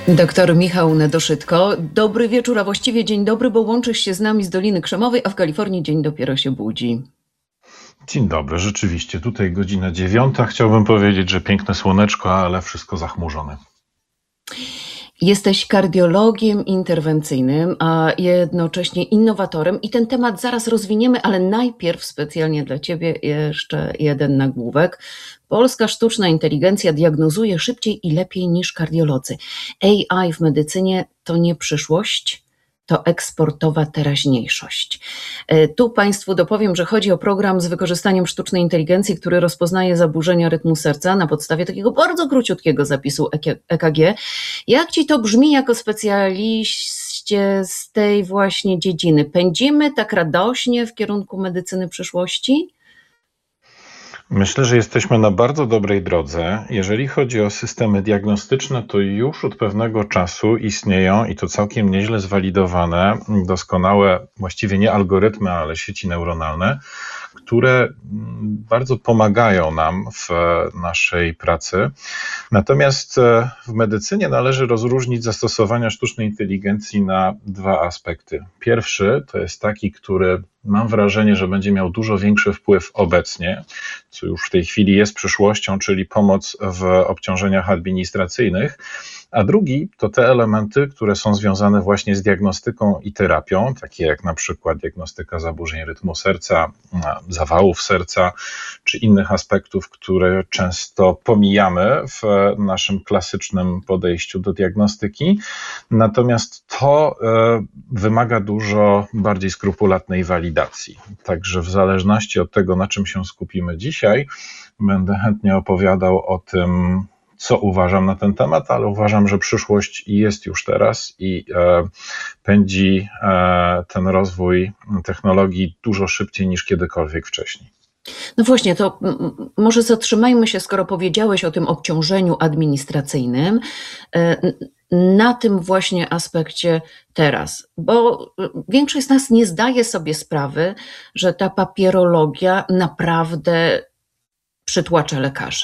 Doktor Michał Nedoszytko. Dobry wieczór, a właściwie dzień dobry, bo łączysz się z nami z Doliny Krzemowej, a w Kalifornii dzień dopiero się budzi. Dzień dobry, rzeczywiście tutaj godzina 9. Chciałbym powiedzieć, że piękne słoneczko, ale wszystko zachmurzone. Jesteś kardiologiem interwencyjnym, a jednocześnie innowatorem i ten temat zaraz rozwiniemy, ale najpierw specjalnie dla Ciebie jeszcze jeden nagłówek. Polska sztuczna inteligencja diagnozuje szybciej i lepiej niż kardiolodzy. AI w medycynie to nie przyszłość, to eksportowa teraźniejszość. Tu Państwu dopowiem, że chodzi o program z wykorzystaniem sztucznej inteligencji, który rozpoznaje zaburzenia rytmu serca na podstawie takiego bardzo króciutkiego zapisu EKG. Jak Ci to brzmi jako specjaliście z tej właśnie dziedziny? Pędzimy tak radośnie w kierunku medycyny przyszłości? Myślę, że jesteśmy na bardzo dobrej drodze. Jeżeli chodzi o systemy diagnostyczne, to już od pewnego czasu istnieją i to całkiem nieźle zwalidowane, doskonałe, właściwie nie algorytmy, ale sieci neuronalne, które bardzo pomagają nam w naszej pracy. Natomiast w medycynie należy rozróżnić zastosowania sztucznej inteligencji na dwa aspekty. Pierwszy to jest taki, który mam wrażenie, że będzie miał dużo większy wpływ obecnie, co już w tej chwili jest przyszłością, czyli pomoc w obciążeniach administracyjnych. A drugi to te elementy, które są związane właśnie z diagnostyką i terapią, takie jak na przykład diagnostyka zaburzeń rytmu serca, zawałów serca, czy innych aspektów, które często pomijamy w naszym klasycznym podejściu do diagnostyki. Natomiast to wymaga dużo bardziej skrupulatnej walidacji. Także w zależności od tego, na czym się skupimy dzisiaj, będę chętnie opowiadał o tym, co uważam na ten temat, ale uważam, że przyszłość jest już teraz i pędzi ten rozwój technologii dużo szybciej niż kiedykolwiek wcześniej. No właśnie, to może zatrzymajmy się, skoro powiedziałeś o tym obciążeniu administracyjnym, na tym właśnie aspekcie teraz, bo większość z nas nie zdaje sobie sprawy, że ta papierologia naprawdę przytłacza lekarzy.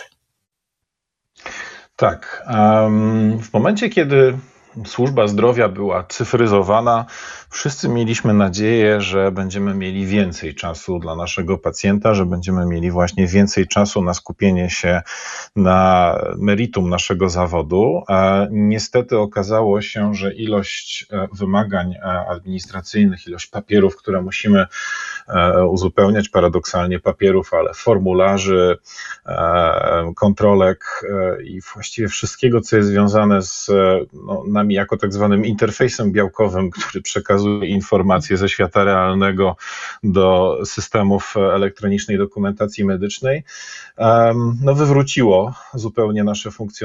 Tak. W momencie, kiedy służba zdrowia była cyfryzowana, wszyscy mieliśmy nadzieję, że będziemy mieli więcej czasu dla naszego pacjenta, że będziemy mieli właśnie więcej czasu na skupienie się na meritum naszego zawodu. Niestety okazało się, że ilość wymagań administracyjnych, ilość papierów, które musimy uzupełniać, paradoksalnie papierów, ale formularzy, kontrolek i właściwie wszystkiego, co jest związane z nami jako tak zwanym interfejsem białkowym, który przekazuje informacje ze świata realnego do systemów elektronicznej dokumentacji medycznej, wywróciło zupełnie nasze funkcjonowanie.